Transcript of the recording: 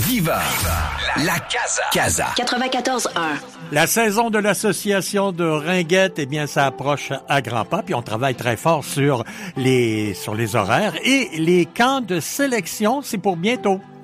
Viva la Casa. 94.1. La saison de l'association de Ringuette, eh bien, ça approche à grands pas, puis on travaille très fort sur les horaires et les camps de sélection, c'est pour bientôt.